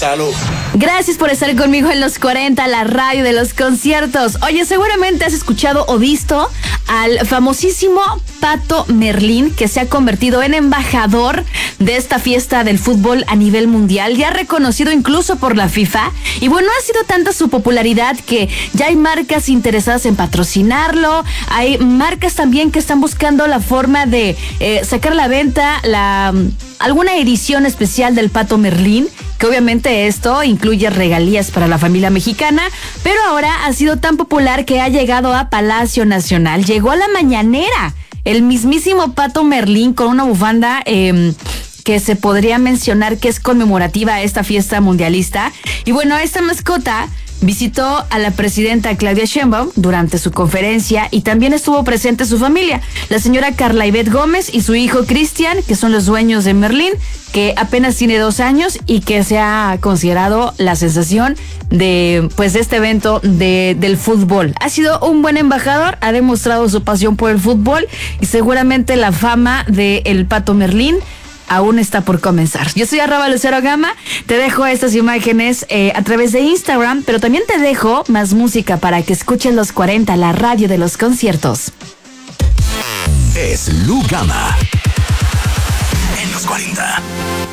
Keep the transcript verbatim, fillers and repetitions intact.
Salud. Gracias por estar conmigo en los cuarenta, la radio de los conciertos. Oye, seguramente has escuchado o visto al famosísimo Pato Merlín, que se ha convertido en embajador de esta fiesta del fútbol a nivel mundial, ya reconocido incluso por la FIFA. Y bueno, ha sido tanta su popularidad que ya hay marcas interesadas en patrocinarlo. Hay marcas también que están buscando la forma de eh, sacar a la venta la, alguna edición especial del Pato Merlín, que obviamente esto incluye regalías para la familia mexicana, pero ahora ha sido tan popular que ha llegado a Palacio Nacional. Llegó a la mañanera el mismísimo Pato Merlín con una bufanda eh, que se podría mencionar que es conmemorativa a esta fiesta mundialista. Y bueno, esta mascota visitó a la presidenta Claudia Sheinbaum durante su conferencia y también estuvo presente su familia, la señora Carla Ivette Gómez y su hijo Cristian, que son los dueños de Merlín, que apenas tiene dos años y que se ha considerado la sensación de, pues, de este evento de, del fútbol. Ha sido un buen embajador, ha demostrado su pasión por el fútbol y seguramente la fama del Pato Merlín aún está por comenzar. Yo soy arroba Lucero Gama, te dejo estas imágenes eh, a través de Instagram, pero también te dejo más música para que escuches los cuarenta, la radio de los conciertos. Es Lu Gama en los cuarenta.